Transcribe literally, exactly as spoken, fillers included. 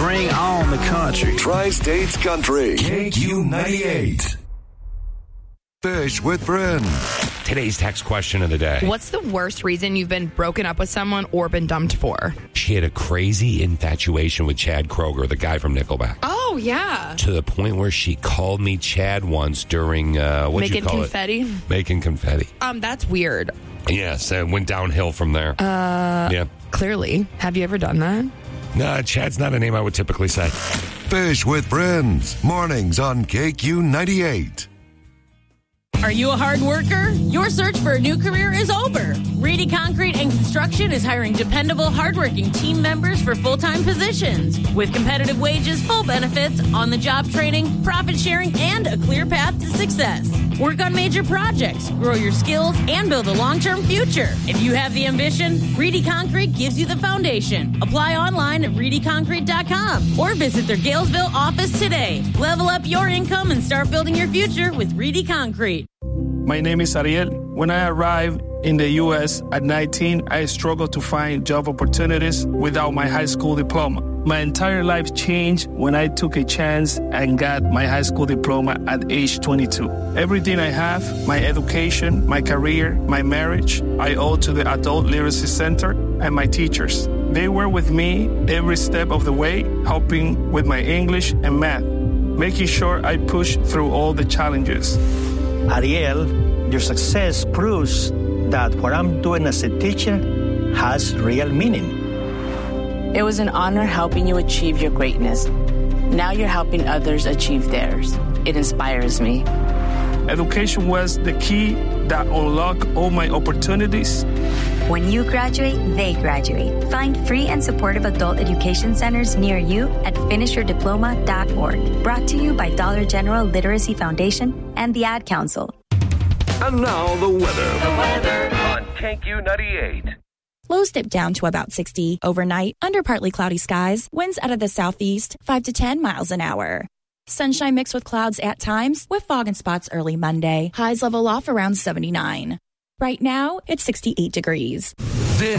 Bring on the country. Tri-States Country. K Q ninety-eight. Fish with Friends. Today's text question of the day. What's the worst reason you've been broken up with someone or been dumped for? She had a crazy infatuation with Chad Kroeger, the guy from Nickelback. Oh, yeah. To the point where she called me Chad once during, uh, what'd Making you call confetti? it? Making confetti. Um, that's weird. Yes, it went downhill from there. Uh, yeah. Clearly. Have you ever done that? No, Chad's not a name I would typically say. Fish with Friends. Mornings on K Q ninety-eight. Are you a hard worker? Your search for a new career is over. Reedy Concrete and Construction is hiring dependable, hardworking team members for full-time positions. With competitive wages, full benefits, on-the-job training, profit sharing, and a clear path to success. Work on major projects, grow your skills, and build a long-term future. If you have the ambition, Reedy Concrete gives you the foundation. Apply online at reedy concrete dot com or visit their Galesville office today. Level up your income and start building your future with Reedy Concrete. My name is Ariel. When I arrived in the U S at nineteen, I struggled to find job opportunities without my high school diploma. My entire life changed when I took a chance and got my high school diploma at age twenty-two. Everything I have, my education, my career, my marriage, I owe to the Adult Literacy Center and my teachers. They were with me every step of the way, helping with my English and math, making sure I pushed through all the challenges. Ariel, your success proves that what I'm doing as a teacher has real meaning. It was an honor helping you achieve your greatness. Now you're helping others achieve theirs. It inspires me. Education was the key that unlocked all my opportunities. When you graduate, they graduate. Find free and supportive adult education centers near you at finish your diploma dot org. Brought to you by Dollar General Literacy Foundation and the Ad Council. And now the weather. The weather on K Q ninety-eight. Lows dip down to about sixty overnight under partly cloudy skies. Winds out of the southeast, five to ten miles an hour. Sunshine mixed with clouds at times with fog in spots early Monday. Highs level off around seventy-nine. Right now, it's sixty-eight degrees. This